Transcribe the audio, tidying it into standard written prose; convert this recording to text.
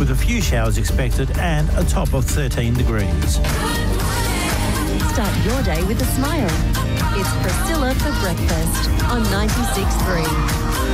with a few showers expected and a top of 13 degrees. Start your day with a smile. It's Priscilla for breakfast on 96.3.